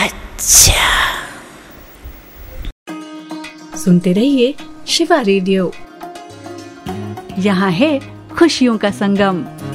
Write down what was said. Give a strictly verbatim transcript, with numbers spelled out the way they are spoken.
अच्छा। सुनते रहिए शिवा रेडियो, यहाँ है खुशियों का संगम।